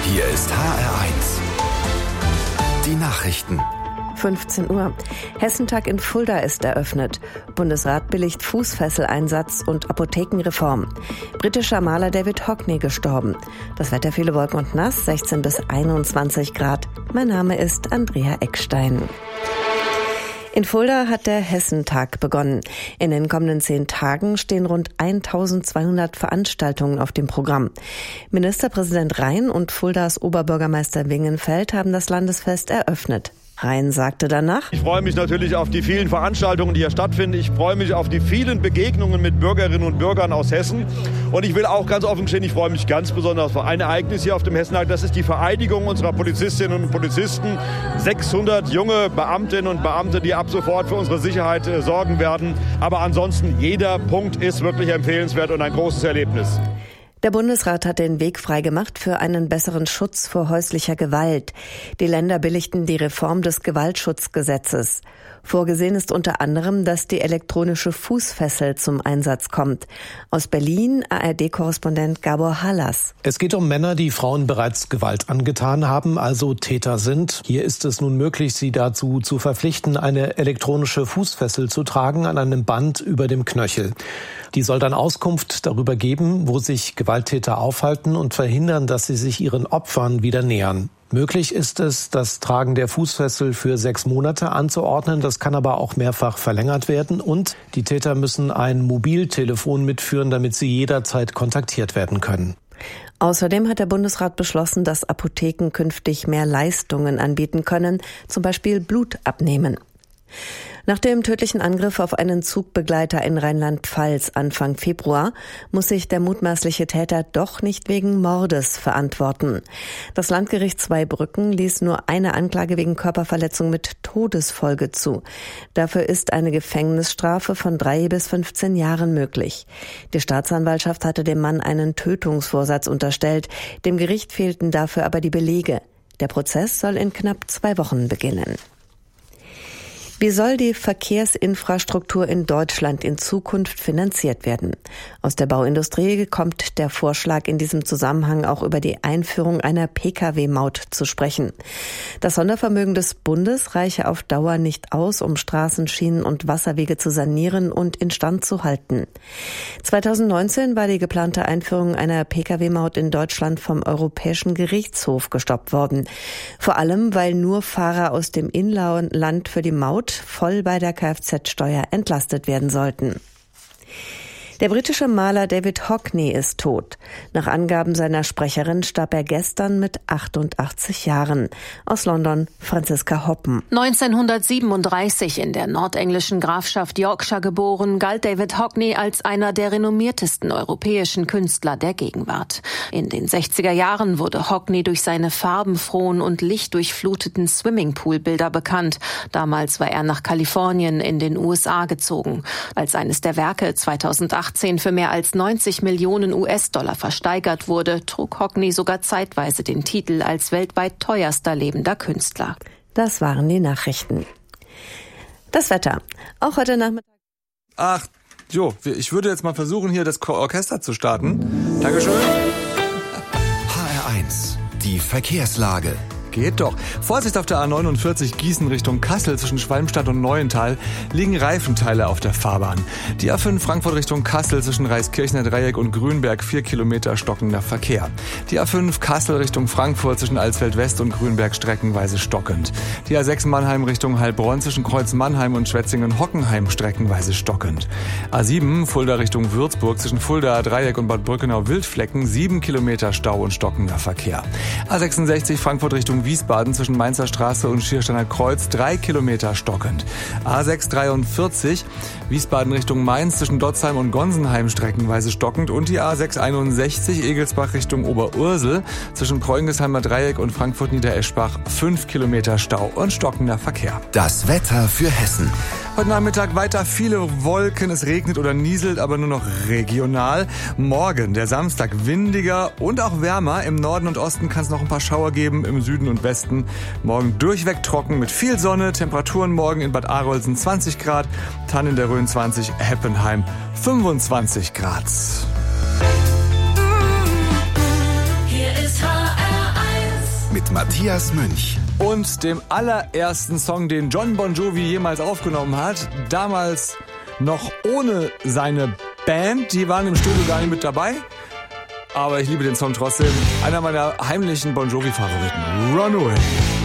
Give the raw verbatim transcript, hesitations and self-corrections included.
Hier ist H R eins. Die Nachrichten. fünfzehn Uhr. Hessentag in Fulda ist eröffnet. Bundesrat billigt Fußfesseleinsatz und Apothekenreform. Britischer Maler David Hockney gestorben. Das Wetter viele Wolken und nass, sechzehn bis einundzwanzig Grad. Mein Name ist Andrea Eckstein. In Fulda hat der Hessentag begonnen. In den kommenden zehn Tagen stehen rund eintausendzweihundert Veranstaltungen auf dem Programm. Ministerpräsident Rhein und Fuldas Oberbürgermeister Wingenfeld haben das Landesfest eröffnet. Rhein sagte danach: Ich freue mich natürlich auf die vielen Veranstaltungen, die hier stattfinden. Ich freue mich auf die vielen Begegnungen mit Bürgerinnen und Bürgern aus Hessen. Und ich will auch ganz offen gestehen, ich freue mich ganz besonders auf ein Ereignis hier auf dem Hessentag. Das ist die Vereidigung unserer Polizistinnen und Polizisten. sechshundert junge Beamtinnen und Beamte, die ab sofort für unsere Sicherheit äh, sorgen werden. Aber ansonsten, jeder Punkt ist wirklich empfehlenswert und ein großes Erlebnis. Der Bundesrat hat den Weg freigemacht für einen besseren Schutz vor häuslicher Gewalt. Die Länder billigten die Reform des Gewaltschutzgesetzes. Vorgesehen ist unter anderem, dass die elektronische Fußfessel zum Einsatz kommt. Aus Berlin A R D-Korrespondent Gabor Hallas. Es geht um Männer, die Frauen bereits Gewalt angetan haben, also Täter sind. Hier ist es nun möglich, sie dazu zu verpflichten, eine elektronische Fußfessel zu tragen an einem Band über dem Knöchel. Die soll dann Auskunft darüber geben, wo sich Gewalttäter aufhalten und verhindern, dass sie sich ihren Opfern wieder nähern. Möglich ist es, das Tragen der Fußfessel für sechs Monate anzuordnen. Das kann aber auch mehrfach verlängert werden. Und die Täter müssen ein Mobiltelefon mitführen, damit sie jederzeit kontaktiert werden können. Außerdem hat der Bundesrat beschlossen, dass Apotheken künftig mehr Leistungen anbieten können, zum Beispiel Blut abnehmen. Nach dem tödlichen Angriff auf einen Zugbegleiter in Rheinland-Pfalz Anfang Februar muss sich der mutmaßliche Täter doch nicht wegen Mordes verantworten. Das Landgericht Zweibrücken ließ nur eine Anklage wegen Körperverletzung mit Todesfolge zu. Dafür ist eine Gefängnisstrafe von drei bis fünfzehn Jahren möglich. Die Staatsanwaltschaft hatte dem Mann einen Tötungsvorsatz unterstellt. Dem Gericht fehlten dafür aber die Belege. Der Prozess soll in knapp zwei Wochen beginnen. Wie soll die Verkehrsinfrastruktur in Deutschland in Zukunft finanziert werden? Aus der Bauindustrie kommt der Vorschlag, in diesem Zusammenhang auch über die Einführung einer P K W-Maut zu sprechen. Das Sondervermögen des Bundes reiche auf Dauer nicht aus, um Straßen, Schienen und Wasserwege zu sanieren und instand zu halten. zweitausendneunzehn war die geplante Einführung einer P K W-Maut in Deutschland vom Europäischen Gerichtshof gestoppt worden. Vor allem, weil nur Fahrer aus dem Inland für die Maut voll bei der Kfz-Steuer entlastet werden sollten. Der britische Maler David Hockney ist tot. Nach Angaben seiner Sprecherin starb er gestern mit achtundachtzig Jahren. Aus London Franziska Hoppen. neunzehnhundertsiebenunddreißig in der nordenglischen Grafschaft Yorkshire geboren, galt David Hockney als einer der renommiertesten europäischen Künstler der Gegenwart. In den sechziger Jahren wurde Hockney durch seine farbenfrohen und lichtdurchfluteten Swimmingpool-Bilder bekannt. Damals war er nach Kalifornien in den U S A gezogen. Als eines der Werke zweitausendachtzehn für mehr als neunzig Millionen U S-Dollar versteigert wurde, trug Hockney sogar zeitweise den Titel als weltweit teuerster lebender Künstler. Das waren die Nachrichten. Das Wetter. Auch heute Nachmittag. Ach, jo, ich würde jetzt mal versuchen, hier das Orchester zu starten. Dankeschön. H R eins. Die Verkehrslage. Geht doch. Vorsicht auf der A neunundvierzig Gießen Richtung Kassel zwischen Schwalmstadt und Neuental liegen Reifenteile auf der Fahrbahn. Die A fünf Frankfurt Richtung Kassel zwischen Reiskirchner Dreieck und Grünberg vier Kilometer stockender Verkehr. Die A fünf Kassel Richtung Frankfurt zwischen Alsfeld West und Grünberg streckenweise stockend. Die A sechs Mannheim Richtung Heilbronn zwischen Kreuz Mannheim und Schwetzingen-Hockenheim streckenweise stockend. A sieben Fulda Richtung Würzburg zwischen Fulda Dreieck und Bad Brückenau-Wildflecken sieben Kilometer Stau und stockender Verkehr. A sechsundsechzig Frankfurt Richtung Wiesbaden zwischen Mainzer Straße und Schiersteiner Kreuz drei Kilometer stockend. A sechs dreiundvierzig Wiesbaden Richtung Mainz zwischen Dotzheim und Gonsenheim streckenweise stockend und die A sechs einundsechzig Egelsbach Richtung Oberursel zwischen Preungesheimer Dreieck und Frankfurt Niedereschbach fünf Kilometer Stau und stockender Verkehr. Das Wetter für Hessen. Heute Nachmittag weiter viele Wolken, es regnet oder nieselt, aber nur noch regional. Morgen, der Samstag, windiger und auch wärmer. Im Norden und Osten kann es noch ein paar Schauer geben, im Süden und Westen. Morgen durchweg trocken mit viel Sonne, Temperaturen morgen in Bad Arolsen zwanzig Grad, Tann in der Rhön zwanzig, Heppenheim fünfundzwanzig Grad. Hier ist H R eins. Matthias Münch. Und dem allerersten Song, den Jon Bon Jovi jemals aufgenommen hat. Damals noch ohne seine Band. Die waren im Studio gar nicht mit dabei. Aber ich liebe den Song trotzdem. Einer meiner heimlichen Bon Jovi-Favoriten. Runaway.